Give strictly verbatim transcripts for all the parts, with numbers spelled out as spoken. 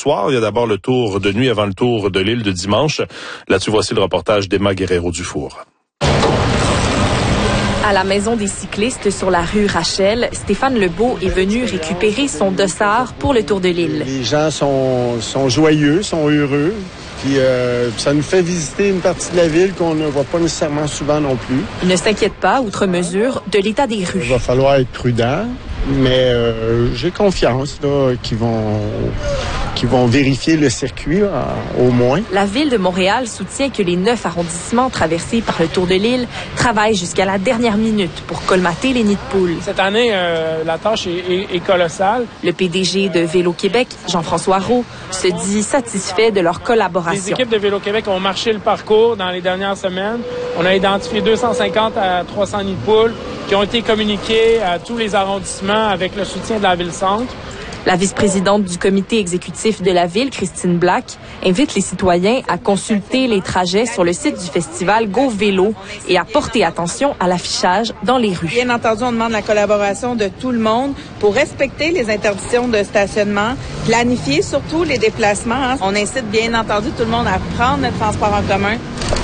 soir. Il y a d'abord le tour de nuit avant le tour de l'île de dimanche. Là-dessus, voici le reportage d'Emma Guerrero-Dufour. À la maison des cyclistes sur la rue Rachel, Stéphane Lebeau est venu récupérer son dossard pour le Tour de l'île. Les gens sont, sont joyeux, sont heureux. Puis euh, ça nous fait visiter une partie de la ville qu'on ne voit pas nécessairement souvent non plus. Il ne s'inquiète pas, outre mesure, de l'état des rues. Il va falloir être prudent, mais euh, j'ai confiance là, qu'ils vont, qu'ils vont vérifier le circuit euh, au moins. La Ville de Montréal soutient que les neuf arrondissements traversés par le Tour de l'île travaillent jusqu'à la dernière minute pour colmater les nids de poules. Cette année, euh, la tâche est, est, est colossale. Le P D G de Vélo Québec, Jean-François Roux, se dit satisfait de leur collaboration. Les équipes de Vélo Québec ont marché le parcours dans les dernières semaines. On a identifié deux cent cinquante à trois cents nids de poules qui ont été communiqués à tous les arrondissements avec le soutien de la Ville-Centre. La vice-présidente du comité exécutif de la Ville, Christine Black, invite les citoyens à consulter les trajets sur le site du festival Go Vélo et à porter attention à l'affichage dans les rues. Bien entendu, on demande la collaboration de tout le monde pour respecter les interdictions de stationnement, planifier surtout les déplacements. Hein. On incite bien entendu tout le monde à prendre le transport en commun.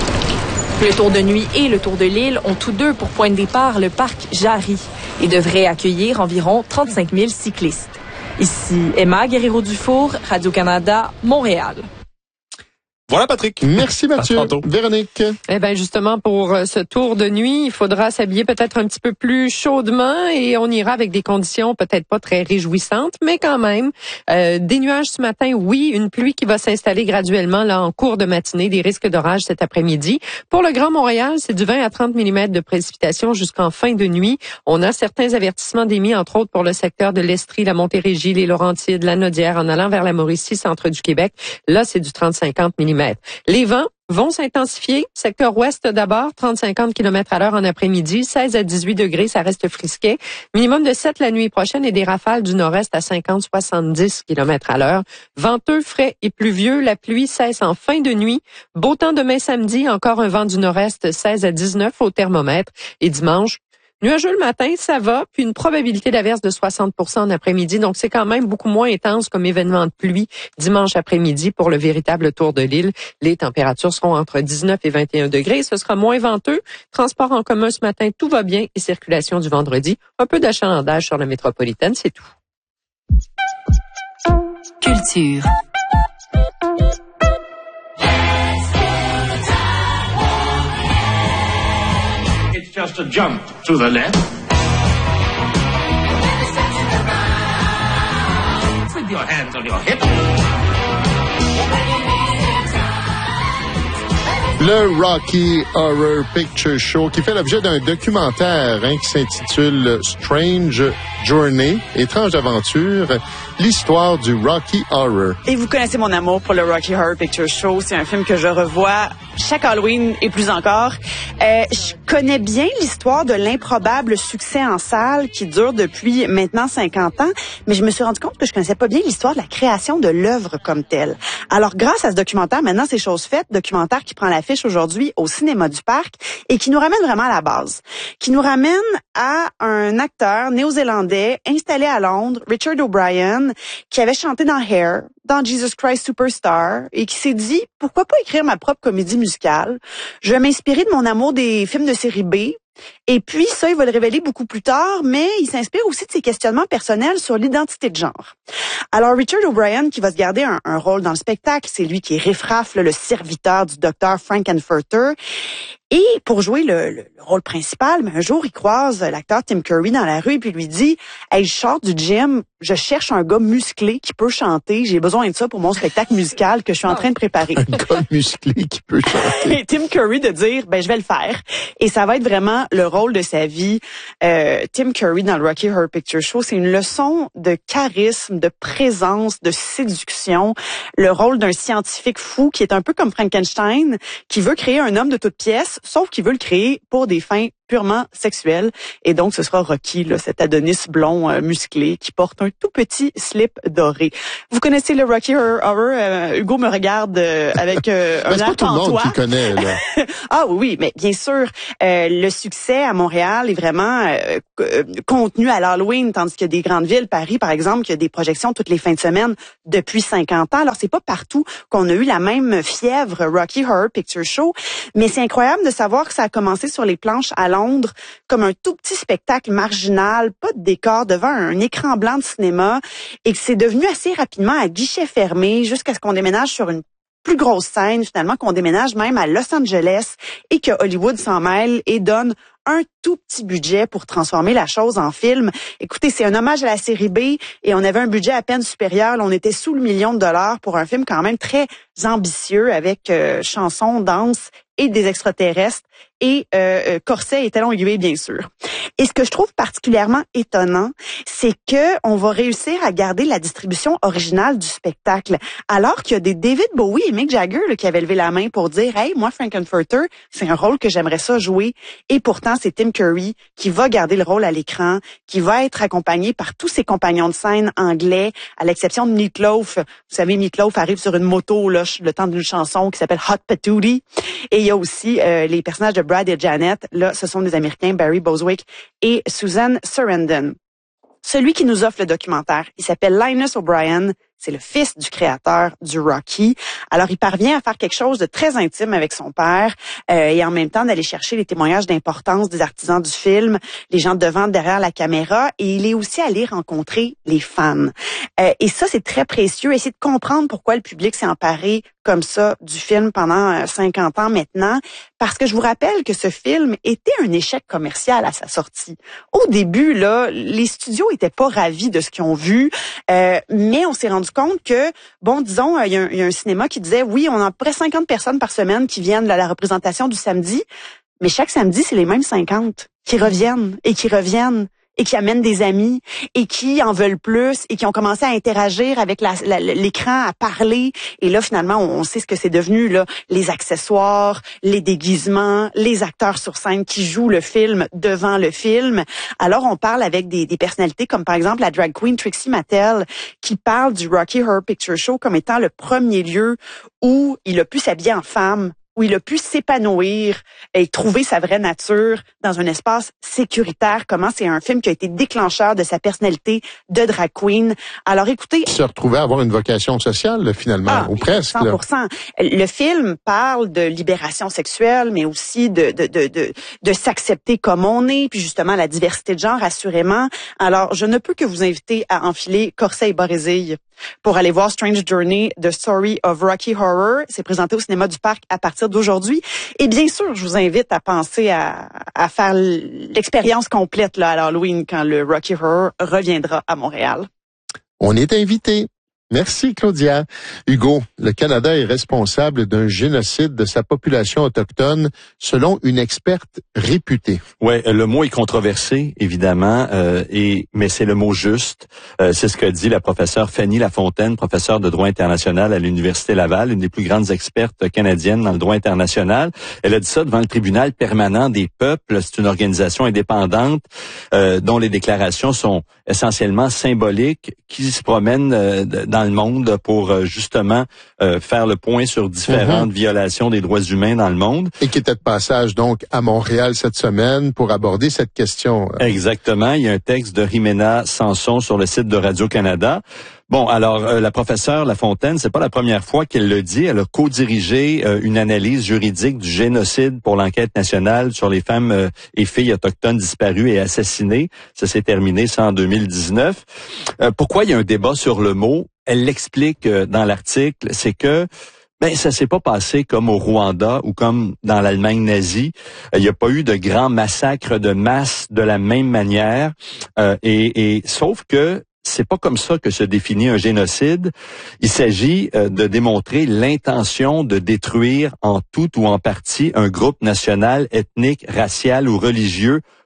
Le Tour de nuit et le Tour de l'île ont tous deux pour point de départ le parc Jarry et devraient accueillir environ trente-cinq mille cyclistes. Ici Emma Guerrero-Dufour, Radio-Canada, Montréal. Voilà, Patrick. Merci, Mathieu. Véronique. Eh bien, justement, pour ce tour de nuit, il faudra s'habiller peut-être un petit peu plus chaudement et on ira avec des conditions peut-être pas très réjouissantes, mais quand même. Euh, des nuages ce matin, oui. Une pluie qui va s'installer graduellement là en cours de matinée. Des risques d'orage cet après-midi. Pour le Grand Montréal, c'est du vingt à trente millimètres de précipitations jusqu'en fin de nuit. On a certains avertissements d'émis, entre autres pour le secteur de l'Estrie, la Montérégie, les Laurentides, la Naudière, en allant vers la Mauricie, centre du Québec. Là, c'est du trente à cinquante millimètres. Les vents vont s'intensifier. Secteur ouest d'abord, trente à cinquante kilomètres à l'heure en après-midi, seize à dix-huit degrés, ça reste frisquet. Minimum de sept la nuit prochaine et des rafales du nord-est à cinquante à soixante-dix kilomètres à l'heure. Venteux, frais et pluvieux, la pluie cesse en fin de nuit. Beau temps demain samedi, encore un vent du nord-est, seize à dix-neuf au thermomètre. Et dimanche, nuageux le matin, ça va, puis une probabilité d'averse de soixante pour cent en après-midi. Donc, c'est quand même beaucoup moins intense comme événement de pluie dimanche après-midi pour le véritable tour de l'île. Les températures seront entre dix-neuf et vingt et un degrés. Ce sera moins venteux. Transport en commun ce matin, tout va bien. Et circulation du vendredi. Un peu d'achalandage sur la métropolitaine, c'est tout. Culture. Just a jump to the left. With your hands on your hips. Le Rocky Horror Picture Show qui fait l'objet d'un documentaire hein, qui s'intitule Strange Journey, étrange aventure, l'histoire du Rocky Horror. Et vous connaissez mon amour pour le Rocky Horror Picture Show. C'est un film que je revois chaque Halloween et plus encore. Euh, je connais bien l'histoire de l'improbable succès en salle qui dure depuis maintenant cinquante ans, mais je me suis rendu compte que je connaissais pas bien l'histoire de la création de l'œuvre comme telle. Alors, grâce à ce documentaire, maintenant c'est chose faite, documentaire qui prend l'affiche aujourd'hui au Cinéma du Parc et qui nous ramène vraiment à la base, qui nous ramène à un acteur néo-zélandais installé à Londres, Richard O'Brien, qui avait chanté dans Hair, dans Jesus Christ Superstar et qui s'est dit « Pourquoi pas écrire ma propre comédie musicale? Je vais m'inspirer de mon amour des films de série B. » Et puis, ça, il va le révéler beaucoup plus tard, mais il s'inspire aussi de ses questionnements personnels sur l'identité de genre. Alors, Richard O'Brien, qui va se garder un, un rôle dans le spectacle, c'est lui qui est Riffraff, le serviteur du docteur Frankenfurter. Et pour jouer le, le, le rôle principal, mais un jour, il croise l'acteur Tim Curry dans la rue et puis lui dit « Hey, je sors du gym, je cherche un gars musclé qui peut chanter. J'ai besoin de ça pour mon spectacle musical que je suis en train de préparer. » Un gars musclé qui peut chanter. Et Tim Curry de dire « Ben, je vais le faire. » Et ça va être vraiment le rôle de sa vie. Euh, Tim Curry dans le Rocky Horror Picture Show, c'est une leçon de charisme, de présence, de séduction. Le rôle d'un scientifique fou qui est un peu comme Frankenstein, qui veut créer un homme de toutes pièces, sauf qu'il veut le créer pour des fins purement sexuelle. Et donc, ce sera Rocky, là, cet Adonis blond euh, musclé qui porte un tout petit slip doré. Vous connaissez le Rocky Horror? Euh, Hugo me regarde euh, avec euh, un air pantois. C'est pas tout le monde qui connaît, là. Ah oui, oui, mais bien sûr, euh, le succès à Montréal est vraiment euh, euh, contenu à l'Halloween, tandis qu'il y a des grandes villes, Paris par exemple, qui a des projections toutes les fins de semaine depuis cinquante ans. Alors c'est pas partout qu'on a eu la même fièvre Rocky Horror Picture Show, mais c'est incroyable de savoir que ça a commencé sur les planches à Londres comme un tout petit spectacle marginal, pas de décor, devant un écran blanc de cinéma, et que c'est devenu assez rapidement à guichet fermé jusqu'à ce qu'on déménage sur une plus grosse scène, finalement, qu'on déménage même à Los Angeles et que Hollywood s'en mêle et donne un tout petit budget pour transformer la chose en film. Écoutez, c'est un hommage à la série B et on avait un budget à peine supérieur. Là, on était sous le million de dollars pour un film quand même très ambitieux avec euh, chansons, danse et des extraterrestres et euh, corset et talons aiguilles, bien sûr. Et ce que je trouve particulièrement étonnant, c'est que on va réussir à garder la distribution originale du spectacle, alors qu'il y a des David Bowie et Mick Jagger là, qui avaient levé la main pour dire « Hey, moi, Frankenfurter, c'est un rôle que j'aimerais ça jouer. » Et pourtant, c'est Tim Curry qui va garder le rôle à l'écran, qui va être accompagné par tous ses compagnons de scène anglais, à l'exception de Meatloaf. Vous savez, Meatloaf arrive sur une moto là, le temps d'une chanson qui s'appelle Hot Patootie. Et il y a aussi euh, les personnages de Brad et Janet. Là, ce sont des Américains, Barry Bostwick et Susan Sarandon. Celui qui nous offre le documentaire, il s'appelle Linus O'Brien. C'est le fils du créateur du Rocky. Alors, il parvient à faire quelque chose de très intime avec son père euh, et en même temps d'aller chercher les témoignages d'importance des artisans du film, les gens devant, derrière la caméra. Et il est aussi allé rencontrer les fans. Euh, et ça, c'est très précieux. Essayer de comprendre pourquoi le public s'est emparé comme ça du film pendant cinquante ans maintenant. Parce que je vous rappelle que ce film était un échec commercial à sa sortie. Au début, là, les studios étaient pas ravis de ce qu'ils ont vu, euh, mais on s'est rendu compte que, bon, disons, il y, a un, il y a un cinéma qui disait, oui, on a à peu près cinquante personnes par semaine qui viennent à la représentation du samedi, mais chaque samedi, c'est les mêmes cinquante qui reviennent et qui reviennent et qui amènent des amis et qui en veulent plus et qui ont commencé à interagir avec la, la, l'écran, à parler. Et là, finalement, on, on sait ce que c'est devenu, là, les accessoires, les déguisements, les acteurs sur scène qui jouent le film devant le film. Alors, on parle avec des, des personnalités comme, par exemple, la drag queen Trixie Mattel qui parle du Rocky Horror Picture Show comme étant le premier lieu où il a pu s'habiller en femme, où il a pu s'épanouir et trouver sa vraie nature dans un espace sécuritaire. Comment c'est un film qui a été déclencheur de sa personnalité de drag queen. Alors écoutez... Se retrouver à avoir une vocation sociale, finalement, ah, ou presque. cent pour cent. Là. Le film parle de libération sexuelle, mais aussi de, de, de, de, de s'accepter comme on est, puis justement la diversité de genre, assurément. Alors, je ne peux que vous inviter à enfiler corset et barézille pour aller voir Strange Journey, The Story of Rocky Horror. C'est présenté au cinéma du Parc à partir d'aujourd'hui. Et bien sûr, je vous invite à penser à, à faire l'expérience complète là, à l'Halloween quand le Rocky Horror reviendra à Montréal. On est invité. Merci, Claudia. Hugo, le Canada est responsable d'un génocide de sa population autochtone, selon une experte réputée. Ouais, le mot est controversé, évidemment, euh, et mais c'est le mot juste. Euh, c'est ce que dit la professeure Fanny Lafontaine, professeure de droit international à l'Université Laval, une des plus grandes expertes canadiennes dans le droit international. Elle a dit ça devant le tribunal permanent des peuples. C'est une organisation indépendante euh, dont les déclarations sont essentiellement symboliques, qui se promènent euh, dans le monde pour euh, justement euh, faire le point sur différentes mm-hmm. violations des droits humains dans le monde. Et qui était de passage donc à Montréal cette semaine pour aborder cette question. Exactement. Il y a un texte de Rimena Sanson sur le site de Radio-Canada. Bon, alors euh, la professeure Lafontaine, c'est pas la première fois qu'elle le dit. Elle a co-dirigé euh, une analyse juridique du génocide pour l'enquête nationale sur les femmes euh, et filles autochtones disparues et assassinées. Ça s'est terminé ça en deux mille dix-neuf. Euh, pourquoi il y a un débat sur le mot? Elle l'explique euh, dans l'article, c'est que ben ça s'est pas passé comme au Rwanda ou comme dans l'Allemagne nazie. Il n'y a pas eu de grands massacres de masse de la même manière. Euh, et, et sauf que c'est pas comme ça que se définit un génocide. Il s'agit euh, de démontrer l'intention de détruire en tout ou en partie un groupe national, ethnique, racial ou religieux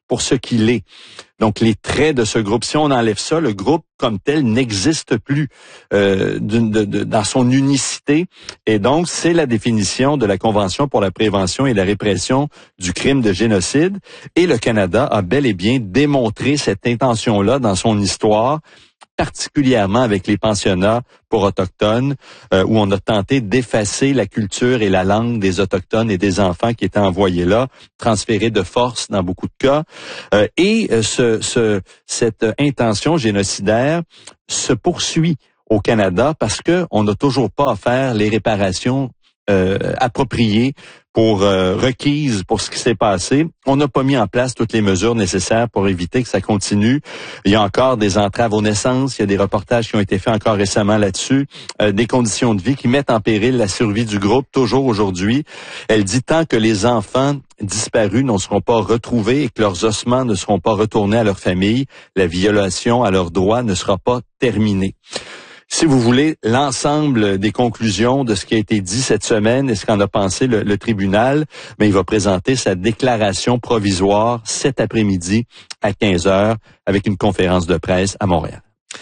pour ce qu'il est. Donc, les traits de ce groupe, si on enlève ça, le groupe comme tel n'existe plus euh, de, de, de, dans son unicité. Et donc, c'est la définition de la Convention pour la prévention et la répression du crime de génocide. Et le Canada a bel et bien démontré cette intention-là dans son histoire, particulièrement avec les pensionnats pour autochtones, euh, où on a tenté d'effacer la culture et la langue des autochtones et des enfants qui étaient envoyés là, transférés de force dans beaucoup de cas. Euh, et euh, ce, ce, cette intention génocidaire se poursuit au Canada parce que on n'a toujours pas offert les réparations euh, appropriées pour euh, requises pour ce qui s'est passé. On n'a pas mis en place toutes les mesures nécessaires pour éviter que ça continue. Il y a encore des entraves aux naissances, il y a des reportages qui ont été faits encore récemment là-dessus, euh, des conditions de vie qui mettent en péril la survie du groupe toujours aujourd'hui. Elle dit tant que les enfants disparus ne seront pas retrouvés et que leurs ossements ne seront pas retournés à leur famille, la violation à leurs droits ne sera pas terminée. Si vous voulez l'ensemble des conclusions de ce qui a été dit cette semaine et ce qu'en a pensé le, le tribunal, ben, il va présenter sa déclaration provisoire cet après-midi à quinze heures avec une conférence de presse à Montréal.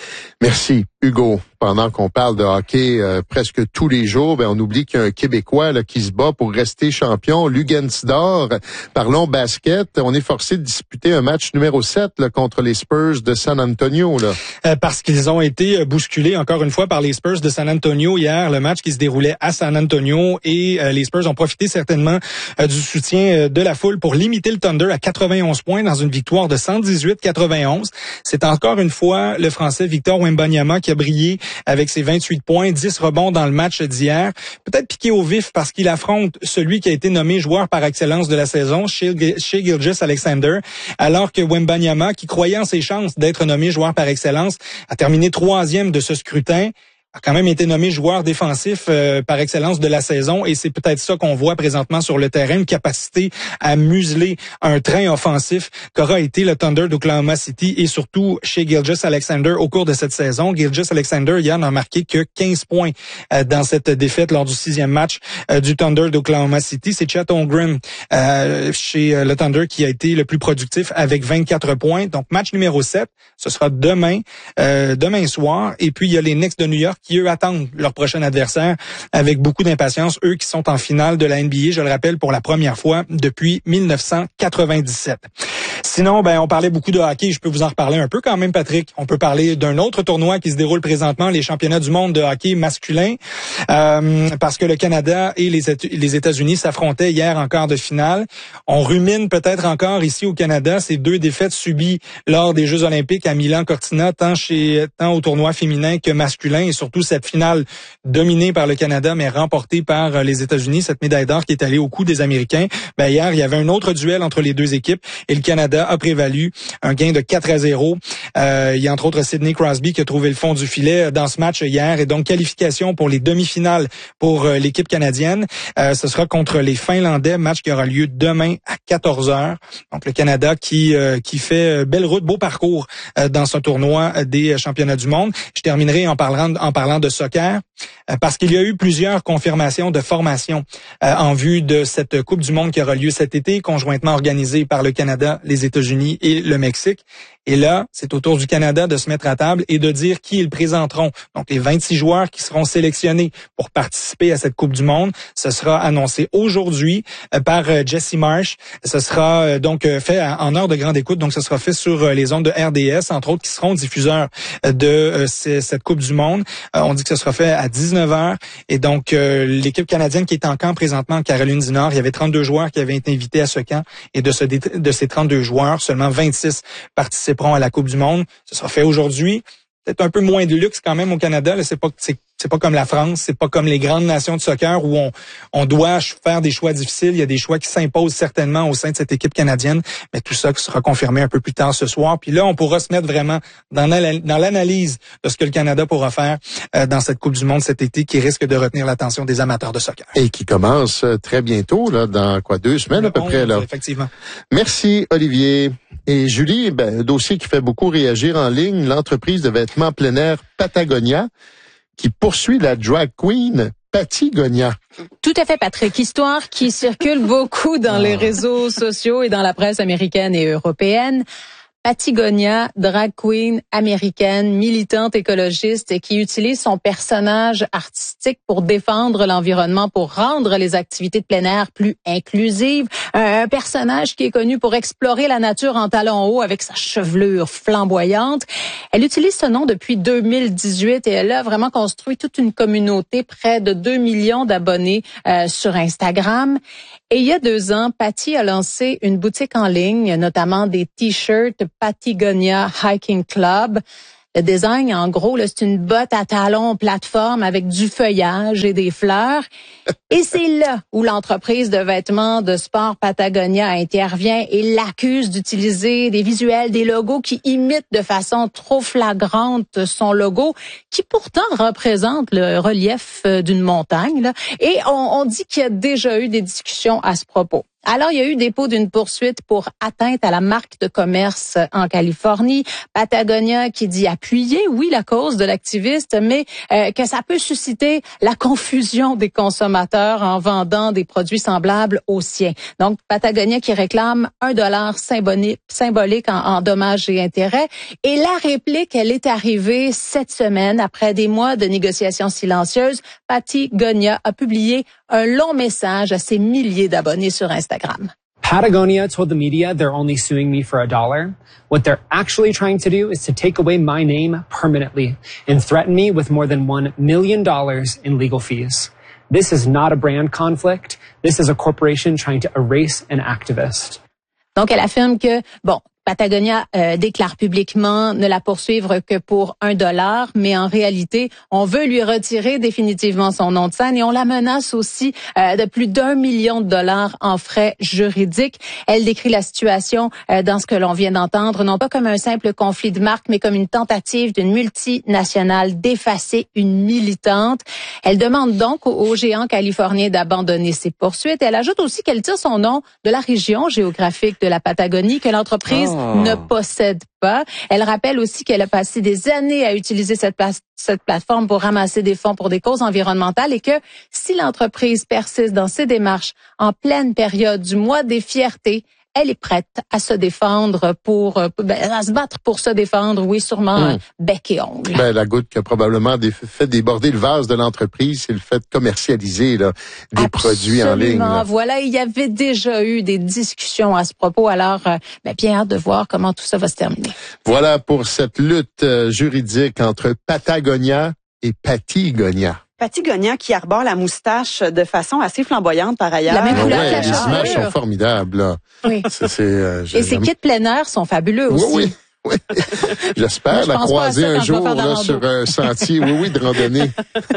Merci, Hugo. Pendant qu'on parle de hockey euh, presque tous les jours, ben on oublie qu'il y a un Québécois là, qui se bat pour rester champion, Lugansdor. Parlons basket. On est forcé de disputer un match numéro sept là, contre les Spurs de San Antonio. Là. Euh, parce qu'ils ont été bousculés encore une fois par les Spurs de San Antonio hier, le match qui se déroulait à San Antonio. Et euh, les Spurs ont profité certainement euh, du soutien euh, de la foule pour limiter le Thunder à quatre-vingt-onze points dans une victoire de cent dix-huit à quatre-vingt-onze. C'est encore une fois le Français Victor Wembanyama qui a brillé avec ses vingt-huit points, dix rebonds dans le match d'hier. Peut-être piqué au vif parce qu'il affronte celui qui a été nommé joueur par excellence de la saison, Shai Gilgeous-Alexander, alors que Wembanyama, qui croyait en ses chances d'être nommé joueur par excellence, a terminé troisième de ce scrutin, a quand même été nommé joueur défensif euh, par excellence de la saison, et c'est peut-être ça qu'on voit présentement sur le terrain, une capacité à museler un train offensif qu'aura été le Thunder d'Oklahoma City et surtout chez Gilgeous-Alexander au cours de cette saison. Gilgeous-Alexander hier n'a marqué que quinze points euh, dans cette défaite lors du sixième match euh, du Thunder d'Oklahoma City. C'est Chet Holmgren euh, chez euh, le Thunder qui a été le plus productif avec vingt-quatre points. Donc match numéro sept, ce sera demain, euh, demain soir, et puis il y a les Knicks de New York qui, eux, attendent leur prochain adversaire avec beaucoup d'impatience. Eux qui sont en finale de la N B A, je le rappelle, pour la première fois depuis mille neuf cent quatre-vingt-dix-sept. Sinon, ben, on parlait beaucoup de hockey. Je peux vous en reparler un peu quand même, Patrick. On peut parler d'un autre tournoi qui se déroule présentement, les championnats du monde de hockey masculin, euh, parce que le Canada et les, les États-Unis s'affrontaient hier en quart de finale. On rumine peut-être encore ici au Canada ces deux défaites subies lors des Jeux olympiques à Milan-Cortina, tant chez tant au tournoi féminin que masculin, et surtout cette finale dominée par le Canada, mais remportée par les États-Unis, cette médaille d'or qui est allée au coup des Américains. Ben, hier, il y avait un autre duel entre les deux équipes et le Canada a prévalu, un gain de quatre à zéro. Euh, il y a entre autres Sidney Crosby qui a trouvé le fond du filet dans ce match hier, et donc qualification pour les demi-finales pour euh, l'équipe canadienne. Euh, ce sera contre les Finlandais, match qui aura lieu demain à quatorze heures. Donc le Canada qui euh, qui fait belle route, beau parcours euh, dans ce tournoi des championnats du monde. Je terminerai en parlant en parlant de soccer, euh, parce qu'il y a eu plusieurs confirmations de formation euh, en vue de cette Coupe du monde qui aura lieu cet été, conjointement organisée par le Canada, les États-Unis et le Mexique. Et là, c'est au tour du Canada de se mettre à table et de dire qui ils présenteront. Donc, les vingt-six joueurs qui seront sélectionnés pour participer à cette Coupe du monde, ce sera annoncé aujourd'hui euh, par euh, Jesse Marsh. Ce sera euh, donc euh, fait en heure de grande écoute. Donc, ce sera fait sur euh, les ondes de R D S, entre autres, qui seront diffuseurs euh, de euh, c- cette Coupe du monde. Euh, on dit que ce sera fait à dix-neuf heures. Et donc, euh, l'équipe canadienne qui est en camp présentement en Caroline du Nord, il y avait trente-deux joueurs qui avaient été invités à ce camp. Et de, ce, de ces trente-deux joueurs, seulement vingt-six participent à la Coupe du monde. Ce sera fait aujourd'hui. Peut-être un peu moins de luxe quand même au Canada. Là, c'est pas c'est, c'est pas comme la France, c'est pas comme les grandes nations de soccer où on on doit faire des choix difficiles. Il y a des choix qui s'imposent certainement au sein de cette équipe canadienne, mais tout ça sera confirmé un peu plus tard ce soir. Puis là, on pourra se mettre vraiment dans, la, dans l'analyse de ce que le Canada pourra faire euh, dans cette Coupe du monde cet été, qui risque de retenir l'attention des amateurs de soccer. Et qui commence très bientôt, là, dans quoi, deux semaines à peu près, là. Effectivement. Merci, Olivier. Et Julie, ben, un dossier qui fait beaucoup réagir en ligne, l'entreprise de vêtements plein air Patagonia, qui poursuit la drag queen Patagonia. Tout à fait, Patrick. Histoire qui circule beaucoup dans les réseaux sociaux et dans la presse américaine et européenne. Patagonia, drag queen américaine, militante écologiste et qui utilise son personnage artistique pour défendre l'environnement, pour rendre les activités de plein air plus inclusives. Un personnage qui est connu pour explorer la nature en talons hauts avec sa chevelure flamboyante. Elle utilise ce nom depuis deux mille dix-huit et elle a vraiment construit toute une communauté, près de deux millions d'abonnés euh, sur Instagram. Et il y a deux ans, Patty a lancé une boutique en ligne, notamment des t-shirts Patagonia Hiking Club. Le design, en gros, là, c'est une botte à talons plateforme avec du feuillage et des fleurs. Et c'est là où l'entreprise de vêtements de sport Patagonia intervient et l'accuse d'utiliser des visuels, des logos qui imitent de façon trop flagrante son logo, qui pourtant représente le relief d'une montagne, là. Et on, on dit qu'il y a déjà eu des discussions à ce propos. Alors, il y a eu dépôt d'une poursuite pour atteinte à la marque de commerce en Californie. Patagonia qui dit appuyer, oui, la cause de l'activiste, mais euh, que ça peut susciter la confusion des consommateurs en vendant des produits semblables aux siens. Donc, Patagonia qui réclame un dollar symbolique, symbolique en, en dommages et intérêts. Et la réplique, elle est arrivée cette semaine, après des mois de négociations silencieuses. Patagonia a publié un long message à ses milliers d'abonnés sur Instagram. Patagonia told the media they're only suing me for a dollar. What they're actually trying to do is to take away my name permanently and threaten me with more than one million dollars in legal fees. This is not a brand conflict. This is a corporation trying to erase an activist. Donc, elle affirme que, bon, Patagonia euh, déclare publiquement ne la poursuivre que pour un dollar, mais en réalité, on veut lui retirer définitivement son nom de scène et on la menace aussi euh, de plus d'un million de dollars en frais juridiques. Elle décrit la situation euh, dans ce que l'on vient d'entendre, non pas comme un simple conflit de marque, mais comme une tentative d'une multinationale d'effacer une militante. Elle demande donc aux géants californiens d'abandonner ses poursuites. Elle ajoute aussi qu'elle tire son nom de la région géographique de la Patagonie, que l'entreprise oh. ne possède pas. Elle rappelle aussi qu'elle a passé des années à utiliser cette, place, cette plateforme pour ramasser des fonds pour des causes environnementales et que si l'entreprise persiste dans ses démarches en pleine période du mois des fiertés, elle est prête à se défendre pour, ben, à se battre pour se défendre, oui, sûrement mmh. bec et ongle. Ben, la goutte qui a probablement des, fait déborder le vase de l'entreprise, c'est le fait de commercialiser là, des Absolument. produits en ligne. Là. Voilà, il y avait déjà eu des discussions à ce propos, alors ben, bien hâte de voir comment tout ça va se terminer. Voilà pour cette lutte euh, juridique entre Patagonia et Patagonia. Patagonia qui arbore la moustache de façon assez flamboyante par ailleurs. La même couleur ouais, que la les images sont formidables. Là. Oui. Ça, c'est, euh, Et ses kits plein air sont fabuleux aussi. Oui, oui. oui. J'espère je la croiser un jour là, sur un sentier, oui, oui, de randonnée.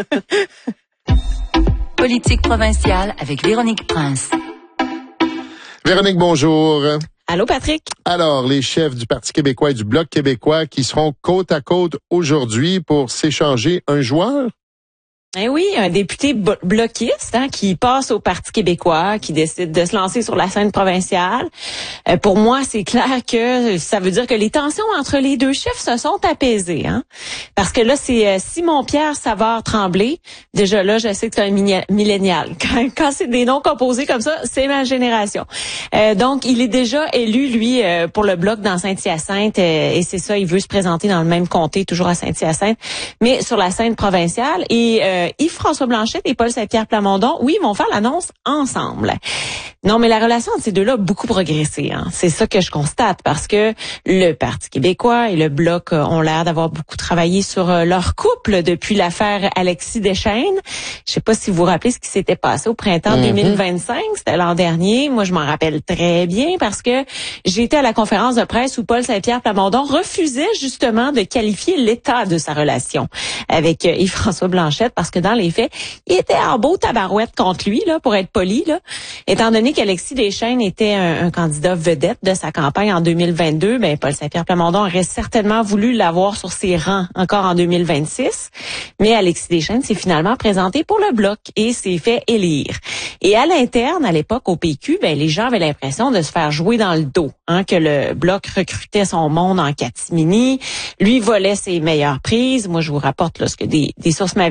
Politique provinciale avec Véronique Prince. Véronique, bonjour. Allô, Patrick? Alors, les chefs du Parti québécois et du Bloc québécois qui seront côte à côte aujourd'hui pour s'échanger un joueur? Eh oui, un député bloquiste hein, qui passe au Parti québécois, qui décide de se lancer sur la scène provinciale. Euh, pour moi, c'est clair que ça veut dire que les tensions entre les deux chefs se sont apaisées. Hein? Parce que là, c'est euh, Simon-Pierre Savard-Tremblay. Déjà là, je sais que c'est un millénial. Quand, quand c'est des noms composés comme ça, c'est ma génération. Euh, donc, il est déjà élu, lui, euh, pour le Bloc dans Saint-Hyacinthe. Euh, et c'est ça, il veut se présenter dans le même comté, toujours à Saint-Hyacinthe, mais sur la scène provinciale. Et euh, Yves-François Blanchet et Paul Saint-Pierre Plamondon, oui, ils vont faire l'annonce ensemble. Non, mais la relation entre ces deux-là a beaucoup progressé. Hein. C'est ça que je constate parce que le Parti québécois et le Bloc ont l'air d'avoir beaucoup travaillé sur leur couple depuis l'affaire Alexis Deschênes. Je sais pas si vous vous rappelez ce qui s'était passé au printemps mm-hmm. deux mille vingt-cinq, c'était l'an dernier. Moi, je m'en rappelle très bien parce que j'étais à la conférence de presse où Paul Saint-Pierre Plamondon refusait justement de qualifier l'état de sa relation avec Yves-François Blanchet parce que dans les faits, il était en beau tabarouette contre lui, là, pour être poli, là. Étant donné qu'Alexis Deschênes était un, un candidat vedette de sa campagne en deux mille vingt-deux, ben Paul Saint-Pierre Plamondon aurait certainement voulu l'avoir sur ses rangs encore en deux mille vingt-six. Mais Alexis Deschênes s'est finalement présenté pour le Bloc et s'est fait élire. Et à l'interne, à l'époque, au P Q, ben les gens avaient l'impression de se faire jouer dans le dos, hein, que le Bloc recrutait son monde en catimini, lui volait ses meilleures prises. Moi, je vous rapporte là, ce que des, des sources m'avaient dit à ce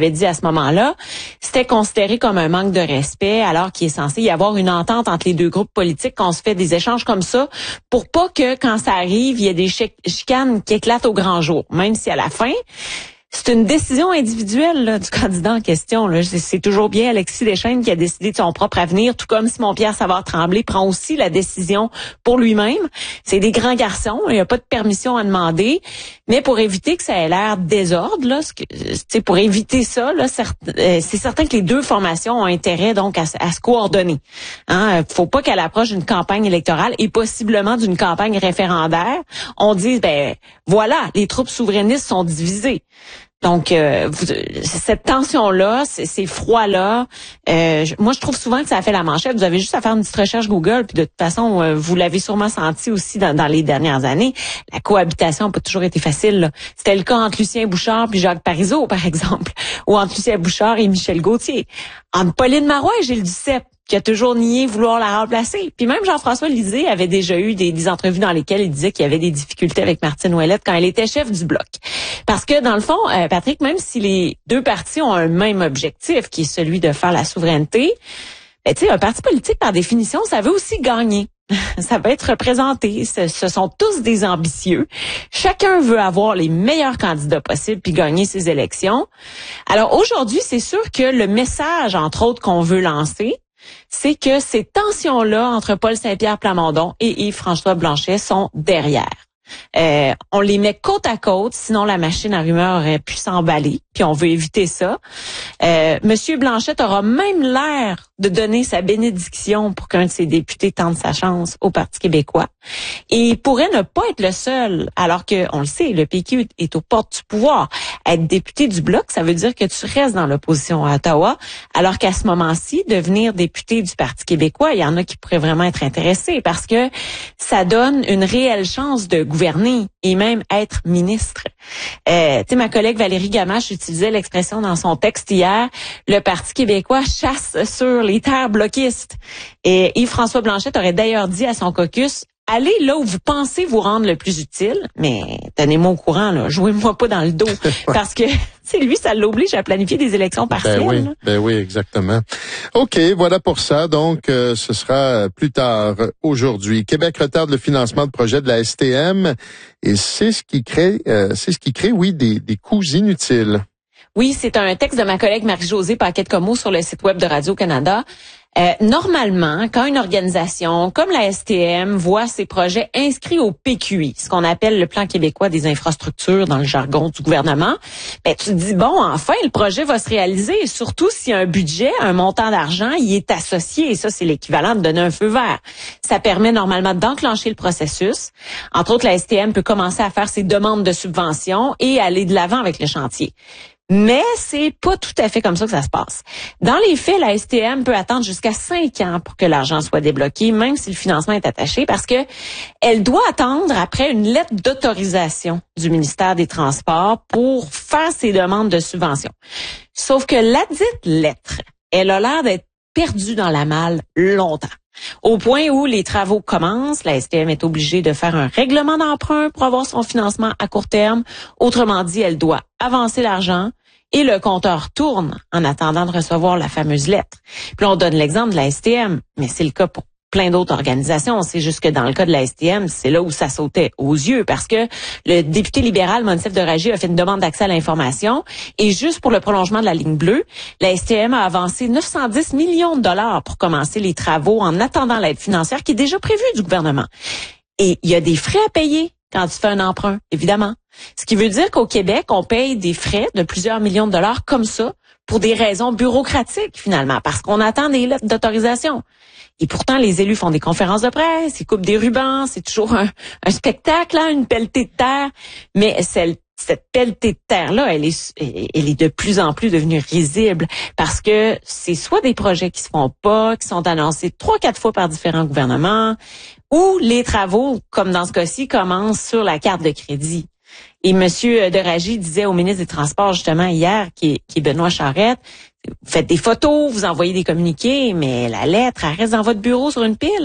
moment-là, c'était considéré comme un manque de respect, alors qu'il est censé y avoir une entente entre les deux groupes politiques, qu'on se fait des échanges comme ça, pour pas que, quand ça arrive, il y ait des chicanes qui éclatent au grand jour, même si à la fin, c'est une décision individuelle là, du candidat en question. Là. C'est toujours bien Alexis Deschênes qui a décidé de son propre avenir, tout comme Simon-Pierre Savard-Tremblay prend aussi la décision pour lui-même. C'est des grands garçons, il n'y a pas de permission à demander. Mais pour éviter que ça ait l'air désordre, là, que, pour éviter ça, là, c'est certain que les deux formations ont intérêt donc à, à se coordonner. Hein, faut pas qu'à l'approche d'une campagne électorale et possiblement d'une campagne référendaire, on dise ben voilà, les troupes souverainistes sont divisées. Donc, euh, vous, cette tension-là, ces, ces froids-là, euh, moi, je trouve souvent que ça a fait la manchette. Vous avez juste à faire une petite recherche Google, puis de toute façon, euh, vous l'avez sûrement senti aussi dans, dans les dernières années. La cohabitation n'a pas toujours été facile. Là. C'était le cas entre Lucien Bouchard puis Jacques Parizeau, par exemple, ou entre Lucien Bouchard et Michel Gauthier, entre Pauline Marois et Gilles Duceppe, qui a toujours nié vouloir la remplacer. Puis même Jean-François Lisée avait déjà eu des, des entrevues dans lesquelles il disait qu'il y avait des difficultés avec Martine Ouellette quand elle était chef du Bloc. Parce que dans le fond, euh, Patrick, même si les deux partis ont un même objectif, qui est celui de faire la souveraineté, ben, tu sais, un parti politique, par définition, ça veut aussi gagner. Ça va être représenté. Ce, ce sont tous des ambitieux. Chacun veut avoir les meilleurs candidats possibles puis gagner ses élections. Alors aujourd'hui, c'est sûr que le message, entre autres, qu'on veut lancer, c'est que ces tensions-là entre Paul Saint-Pierre Plamondon et Yves-François Blanchet sont derrière. Euh, on les met côte à côte, sinon la machine à rumeurs aurait pu s'emballer, puis on veut éviter ça. Euh, Monsieur Blanchet aura même l'air de donner sa bénédiction pour qu'un de ses députés tente sa chance au Parti québécois. Et il pourrait ne pas être le seul, alors que, on le sait, le P Q est aux portes du pouvoir. Être député du Bloc, ça veut dire que tu restes dans l'opposition à Ottawa, alors qu'à ce moment-ci, devenir député du Parti québécois, il y en a qui pourraient vraiment être intéressés, parce que ça donne une réelle chance de gouverner et même être ministre. Euh, tu sais, ma collègue Valérie Gamache utilisait l'expression dans son texte hier, le Parti québécois chasse sur les terres bloquistes. Et Yves-François Blanchet aurait d'ailleurs dit à son caucus, allez là où vous pensez vous rendre le plus utile, mais tenez-moi au courant, là, jouez-moi pas dans le dos, parce que c'est lui, ça l'oblige à planifier des élections partielles. Ben oui, là. ben oui, exactement. OK, voilà pour ça. Donc, euh, ce sera plus tard aujourd'hui. Québec retarde le financement de projets de la S T M et c'est ce qui crée, euh, c'est ce qui crée, oui, des, des coûts inutiles. Oui, c'est un texte de ma collègue Marie-Josée Paquette-Comeau sur le site web de Radio-Canada. Euh, normalement, quand une organisation comme la S T M voit ses projets inscrits au P Q I, ce qu'on appelle le Plan québécois des infrastructures dans le jargon du gouvernement, ben tu te dis, bon, enfin, le projet va se réaliser, et surtout s'il y a un budget, un montant d'argent, il est associé, et ça, c'est l'équivalent de donner un feu vert. Ça permet normalement d'enclencher le processus. Entre autres, la S T M peut commencer à faire ses demandes de subventions et aller de l'avant avec le chantier. Mais c'est pas tout à fait comme ça que ça se passe. Dans les faits, la S T M peut attendre jusqu'à cinq ans pour que l'argent soit débloqué, même si le financement est attaché, parce que elle doit attendre après une lettre d'autorisation du ministère des Transports pour faire ses demandes de subvention. Sauf que ladite lettre, elle a l'air d'être perdue dans la malle longtemps. Au point où les travaux commencent, la S T M est obligée de faire un règlement d'emprunt pour avoir son financement à court terme. Autrement dit, elle doit avancer l'argent et le compteur tourne en attendant de recevoir la fameuse lettre. Puis on donne l'exemple de la S T M, mais c'est le cas pour plein d'autres organisations. C'est juste que dans le cas de la S T M, c'est là où ça sautait aux yeux parce que le député libéral Monsef Deragie a fait une demande d'accès à l'information et juste pour le prolongement de la ligne bleue, la S T M a avancé neuf cent dix millions de dollars pour commencer les travaux en attendant l'aide financière qui est déjà prévue du gouvernement. Et il y a des frais à payer quand tu fais un emprunt, évidemment. Ce qui veut dire qu'au Québec, on paye des frais de plusieurs millions de dollars comme ça pour des raisons bureaucratiques finalement, parce qu'on attend des lettres d'autorisation. Et pourtant, les élus font des conférences de presse, ils coupent des rubans, c'est toujours un, un spectacle, hein, une pelletée de terre. Mais celle, cette pelletée de terre-là, elle est, elle est de plus en plus devenue risible parce que c'est soit des projets qui se font pas, qui sont annoncés trois, quatre fois par différents gouvernements, ou les travaux, comme dans ce cas-ci, commencent sur la carte de crédit. Et M. Deragie disait au ministre des Transports, justement, hier, qui est, qui est Benoît Charette, vous faites des photos, vous envoyez des communiqués, mais la lettre, elle reste dans votre bureau sur une pile.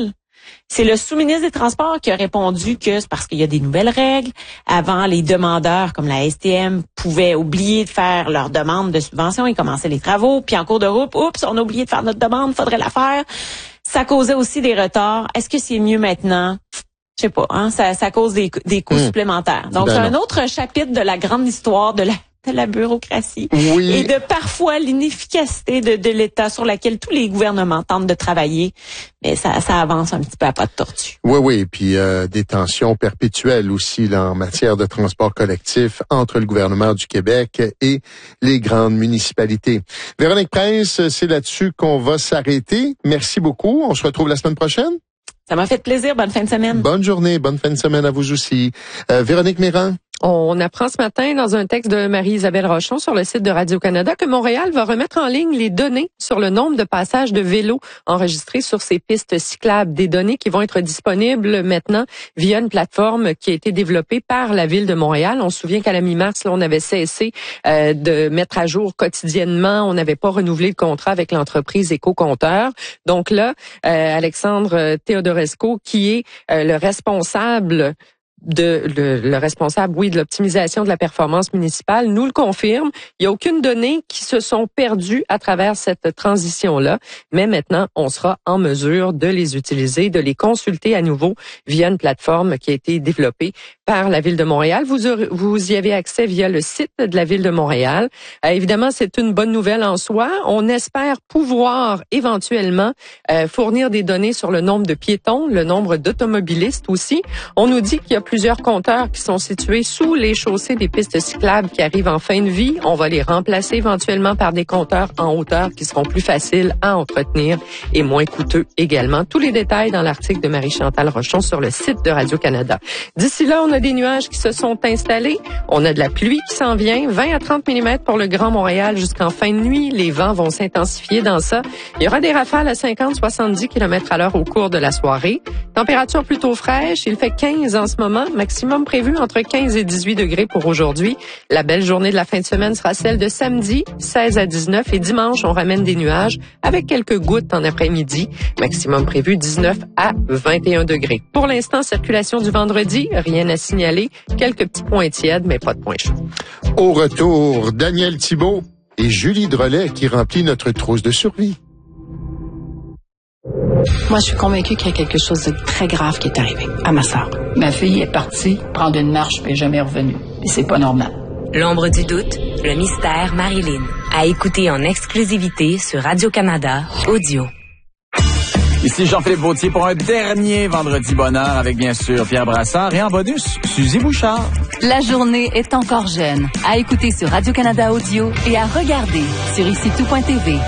C'est le sous-ministre des Transports qui a répondu que c'est parce qu'il y a des nouvelles règles. Avant, les demandeurs, comme la S T M, pouvaient oublier de faire leur demande de subvention. Ils commençaient les travaux, puis en cours de route, oups, on a oublié de faire notre demande, faudrait la faire. Ça causait aussi des retards. Est-ce que c'est mieux maintenant? Je sais pas, hein? Ça, ça cause des, des coûts mmh. supplémentaires. Donc, ben c'est non. un autre chapitre de la grande histoire de la de la bureaucratie oui. et de parfois l'inefficacité de, de l'État sur laquelle tous les gouvernements tentent de travailler, mais ça, ça avance un petit peu à pas de tortue. Oui, oui, puis euh, des tensions perpétuelles aussi là, en matière de transport collectif entre le gouvernement du Québec et les grandes municipalités. Véronique Prince, c'est là-dessus qu'on va s'arrêter. Merci beaucoup. On se retrouve la semaine prochaine. Ça m'a fait plaisir. Bonne fin de semaine. Bonne journée. Bonne fin de semaine à vous aussi. Euh, Véronique Méran. On apprend ce matin dans un texte de Marie-Isabelle Rochon sur le site de Radio-Canada que Montréal va remettre en ligne les données sur le nombre de passages de vélos enregistrés sur ces pistes cyclables. Des données qui vont être disponibles maintenant via une plateforme qui a été développée par la Ville de Montréal. On se souvient qu'à la mi-mars, là, on avait cessé euh, de mettre à jour quotidiennement. On n'avait pas renouvelé le contrat avec l'entreprise Éco-Compteur. Donc là, euh, Alexandre Theodorescu, qui est euh, le responsable de le, le responsable, oui, de l'optimisation de la performance municipale, nous le confirme. Il n'y a aucune donnée qui se sont perdues à travers cette transition-là, mais maintenant, on sera en mesure de les utiliser, de les consulter à nouveau via une plateforme qui a été développée par la Ville de Montréal. Vous, aurez, vous y avez accès via le site de la Ville de Montréal. Euh, évidemment, c'est une bonne nouvelle en soi. On espère pouvoir éventuellement euh, fournir des données sur le nombre de piétons, le nombre d'automobilistes aussi. On nous dit qu'il y a plusieurs compteurs qui sont situés sous les chaussées des pistes cyclables qui arrivent en fin de vie. On va les remplacer éventuellement par des compteurs en hauteur qui seront plus faciles à entretenir et moins coûteux également. Tous les détails dans l'article de Marie-Chantal Rochon sur le site de Radio-Canada. D'ici là, on a des nuages qui se sont installés. On a de la pluie qui s'en vient. vingt à trente millimètres pour le Grand Montréal jusqu'en fin de nuit. Les vents vont s'intensifier dans ça. Il y aura des rafales à cinquante à soixante-dix kilomètres à l'heure au cours de la soirée. Température plutôt fraîche. Il fait quinze en ce moment. Maximum prévu entre quinze et dix-huit degrés pour aujourd'hui. La belle journée de la fin de semaine sera celle de samedi, seize à dix-neuf. Et dimanche, on ramène des nuages avec quelques gouttes en après-midi. Maximum prévu dix-neuf à vingt et un degrés. Pour l'instant, circulation du vendredi, rien à signaler. Quelques petits points tièdes, mais pas de points chauds. Au retour, Daniel Thibault et Julie Drolet qui remplit notre trousse de survie. Moi, je suis convaincue qu'il y a quelque chose de très grave qui est arrivé à ma sœur. Ma fille est partie prendre une marche et n'est jamais revenue. Et c'est pas normal. L'ombre du doute, le mystère Marilyn. À écouter en exclusivité sur Radio-Canada Audio. Ici Jean-Philippe Vautier pour un dernier Vendredi Bonheur avec bien sûr Pierre Brassard et en bonus, Suzy Bouchard. La journée est encore jeune. À écouter sur Radio-Canada Audio et à regarder sur ici tout point t v.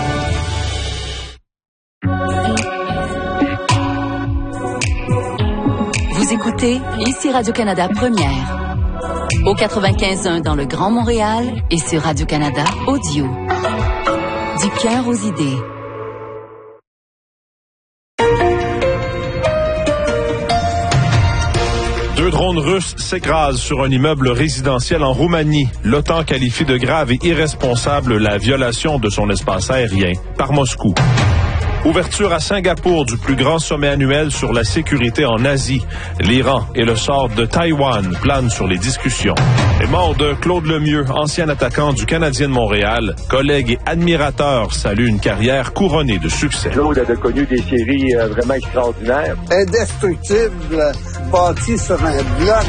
Vous écoutez ici Radio-Canada Première. Au quatre-vingt-quinze point un dans le Grand Montréal et sur Radio-Canada Audio. Du cœur aux idées. Deux drones russes s'écrasent sur un immeuble résidentiel en Roumanie. L'OTAN qualifie de grave et irresponsable la violation de son espace aérien par Moscou. Ouverture à Singapour du plus grand sommet annuel sur la sécurité en Asie. L'Iran et le sort de Taïwan planent sur les discussions. Et mort de Claude Lemieux, ancien attaquant du Canadien de Montréal, collègue et admirateur, salue une carrière couronnée de succès. Claude a connu des séries euh, vraiment extraordinaires. Indestructible, bâti sur un bloc.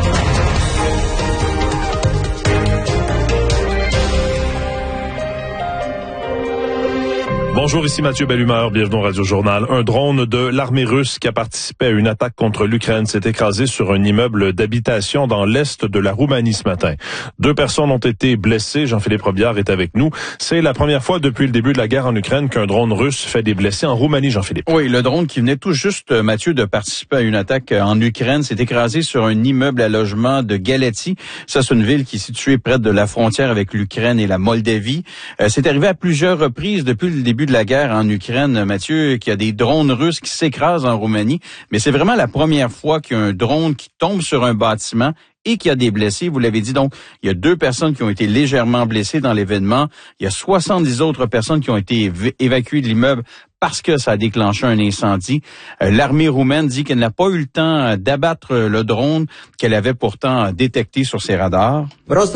Bonjour, ici Mathieu Bellumeur, bienvenue au Radio Journal. Un drone de l'armée russe qui a participé à une attaque contre l'Ukraine s'est écrasé sur un immeuble d'habitation dans l'est de la Roumanie ce matin. Deux personnes ont été blessées. Jean-Philippe Robillard est avec nous. C'est la première fois depuis le début de la guerre en Ukraine qu'un drone russe fait des blessés en Roumanie, Jean-Philippe. Oui, le drone qui venait tout juste, Mathieu, de participer à une attaque en Ukraine s'est écrasé sur un immeuble à logement de Galatie. Ça, c'est une ville qui est située près de la frontière avec l'Ukraine et la Moldavie. Euh, c'est arrivé à plusieurs reprises depuis le début de la guerre en Ukraine, Mathieu, qu'il y a des drones russes qui s'écrasent en Roumanie, mais c'est vraiment la première fois qu'il y a un drone qui tombe sur un bâtiment et qu'il y a des blessés. Vous l'avez dit, donc, il y a deux personnes qui ont été légèrement blessées dans l'événement. Il y a soixante-dix autres personnes qui ont été év- évacuées de l'immeuble parce que ça a déclenché un incendie. Euh, l'armée roumaine dit qu'elle n'a pas eu le temps d'abattre le drone qu'elle avait pourtant détecté sur ses radars.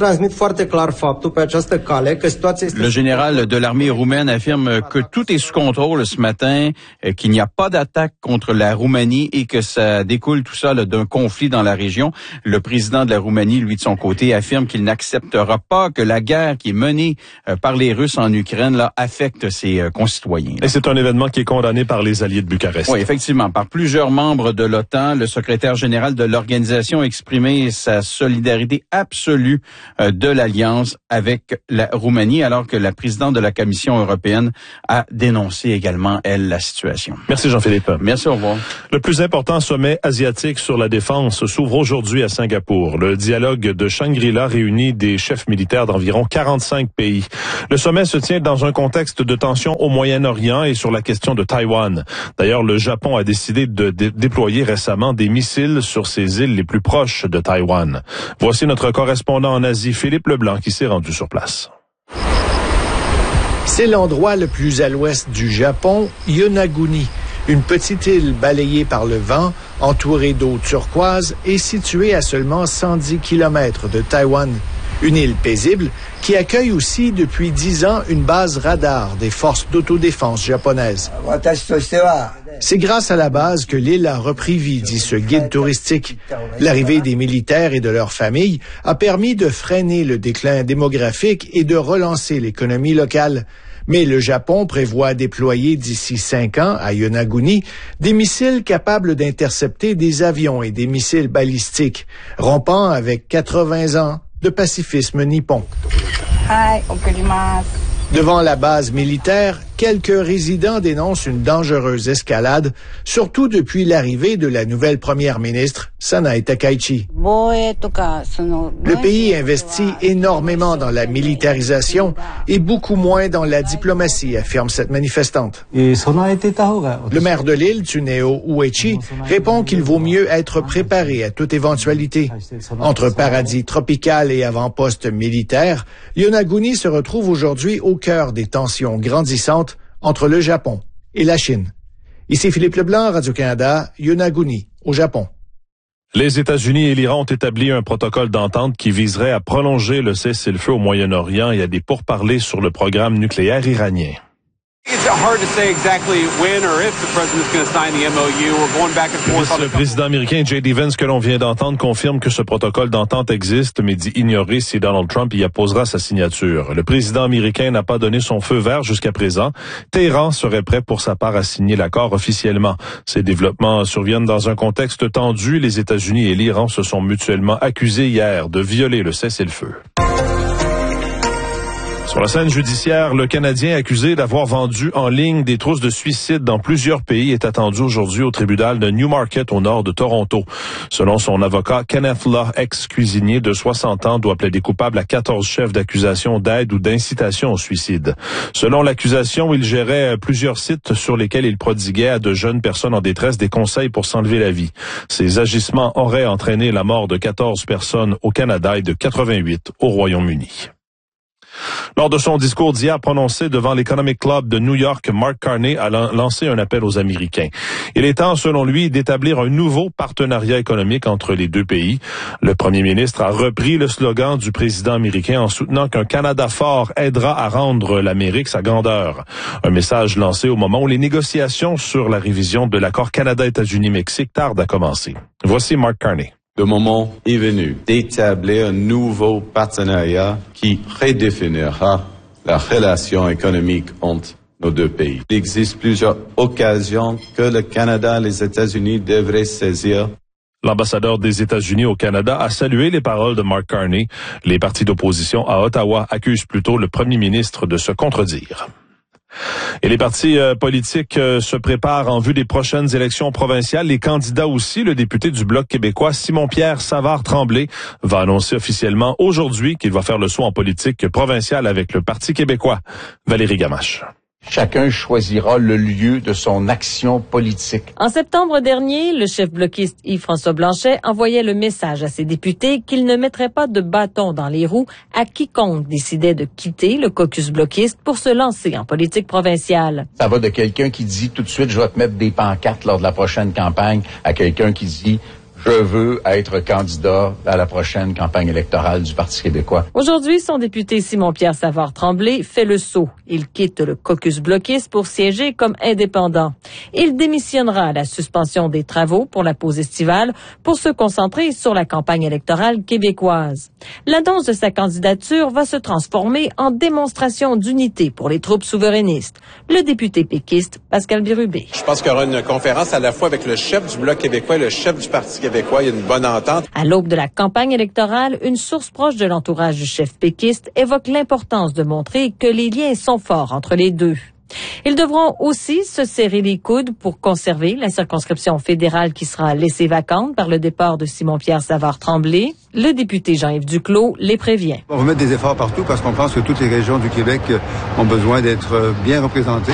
Le général de l'armée roumaine affirme que tout est sous contrôle ce matin, euh, qu'il n'y a pas d'attaque contre la Roumanie et que ça découle tout ça là, d'un conflit dans la région. Le président de la Roumanie, lui, de son côté, affirme qu'il n'acceptera pas que la guerre qui est menée euh, par les Russes en Ukraine là, affecte ses euh, concitoyens. Et c'est un événement qui est condamné par les alliés de Bucarest. Oui, effectivement, par plusieurs membres de l'OTAN. Le secrétaire général de l'organisation a exprimé sa solidarité absolue euh, de l'Alliance avec la Roumanie, alors que la présidente de la Commission européenne a dénoncé également, elle, la situation. Merci Jean-Philippe. Merci, au revoir. Le plus important sommet asiatique sur la défense s'ouvre aujourd'hui à Singapour. Le dialogue de Shangri-La réunit des chefs militaires d'environ quarante-cinq pays. Le sommet se tient dans un contexte de tension au Moyen-Orient et sur la question de Taïwan. D'ailleurs, le Japon a décidé de dé- déployer récemment des missiles sur ses îles les plus proches de Taïwan. Voici notre correspondant en Asie, Philippe Leblanc, qui s'est rendu sur place. C'est l'endroit le plus à l'ouest du Japon, Yonaguni, une petite île balayée par le vent, entourée d'eau turquoise et située à seulement cent dix kilomètres de Taïwan. Une île paisible qui accueille aussi depuis dix ans une base radar des forces d'autodéfense japonaises. C'est grâce à la base que l'île a repris vie, dit ce guide touristique. L'arrivée des militaires et de leurs familles a permis de freiner le déclin démographique et de relancer l'économie locale. Mais le Japon prévoit déployer d'ici cinq ans à Yonaguni des missiles capables d'intercepter des avions et des missiles balistiques, rompant avec quatre-vingts ans de pacifisme nippon. Devant la base militaire, quelques résidents dénoncent une dangereuse escalade, surtout depuis l'arrivée de la nouvelle première ministre, Sanae Takaichi. Le pays investit énormément dans la militarisation et beaucoup moins dans la diplomatie, affirme cette manifestante. Le maire de l'île, Tsuneo Uechi, répond qu'il vaut mieux être préparé à toute éventualité. Entre paradis tropical et avant-poste militaire, Yonaguni se retrouve aujourd'hui au cœur des tensions grandissantes entre le Japon et la Chine. Ici Philippe Leblanc, Radio-Canada, Yonaguni, au Japon. Les États-Unis et l'Iran ont établi un protocole d'entente qui viserait à prolonger le cessez-le-feu au Moyen-Orient et à des pourparlers sur le programme nucléaire iranien. Le président américain J D Vance que l'on vient d'entendre confirme que ce protocole d'entente existe, mais dit ignorer si Donald Trump y apposera sa signature. Le président américain n'a pas donné son feu vert jusqu'à présent. Téhéran serait prêt pour sa part à signer l'accord officiellement. Ces développements surviennent dans un contexte tendu. Les États-Unis et l'Iran se sont mutuellement accusés hier de violer le cessez-le-feu. Sur la scène judiciaire, le Canadien accusé d'avoir vendu en ligne des trousses de suicide dans plusieurs pays est attendu aujourd'hui au tribunal de Newmarket au nord de Toronto. Selon son avocat, Kenneth Law, ex-cuisinier de soixante ans, doit plaider coupable à quatorze chefs d'accusation d'aide ou d'incitation au suicide. Selon l'accusation, il gérait plusieurs sites sur lesquels il prodiguait à de jeunes personnes en détresse des conseils pour s'enlever la vie. Ces agissements auraient entraîné la mort de quatorze personnes au Canada et de quatre-vingt-huit au Royaume-Uni. Lors de son discours d'hier prononcé devant l'Economic Club de New York, Mark Carney a lancé un appel aux Américains. Il est temps, selon lui, d'établir un nouveau partenariat économique entre les deux pays. Le premier ministre a repris le slogan du président américain en soutenant qu'un Canada fort aidera à rendre l'Amérique sa grandeur. Un message lancé au moment où les négociations sur la révision de l'accord Canada-États-Unis-Mexique tardent à commencer. Voici Mark Carney. Le moment est venu d'établir un nouveau partenariat qui redéfinira la relation économique entre nos deux pays. Il existe plusieurs occasions que le Canada et les États-Unis devraient saisir. L'ambassadeur des États-Unis au Canada a salué les paroles de Mark Carney. Les partis d'opposition à Ottawa accusent plutôt le premier ministre de se contredire. Et les partis euh, politiques euh, se préparent en vue des prochaines élections provinciales. Les candidats aussi, le député du Bloc québécois, Simon-Pierre Savard-Tremblay, va annoncer officiellement aujourd'hui qu'il va faire le saut en politique provinciale avec le Parti québécois. Valérie Gamache. Chacun choisira le lieu de son action politique. En septembre dernier, le chef bloquiste Yves-François Blanchet envoyait le message à ses députés qu'il ne mettrait pas de bâton dans les roues à quiconque décidait de quitter le caucus bloquiste pour se lancer en politique provinciale. Ça va de quelqu'un qui dit tout de suite, je vais te mettre des pancartes lors de la prochaine campagne, à quelqu'un qui dit, je veux être candidat à la prochaine campagne électorale du Parti québécois. Aujourd'hui, son député Simon-Pierre Savard-Tremblay fait le saut. Il quitte le caucus bloquiste pour siéger comme indépendant. Il démissionnera à la suspension des travaux pour la pause estivale pour se concentrer sur la campagne électorale québécoise. L'annonce de sa candidature va se transformer en démonstration d'unité pour les troupes souverainistes. Le député péquiste Pascal Bérubé. Je pense qu'il y aura une conférence à la fois avec le chef du Bloc québécois et le chef du Parti québécois. Il y a une bonne entente. À l'aube de la campagne électorale, une source proche de l'entourage du chef péquiste évoque l'importance de montrer que les liens sont forts entre les deux. Ils devront aussi se serrer les coudes pour conserver la circonscription fédérale qui sera laissée vacante par le départ de Simon-Pierre Savard-Tremblay. Le député Jean-Yves Duclos les prévient. On va mettre des efforts partout parce qu'on pense que toutes les régions du Québec ont besoin d'être bien représentées.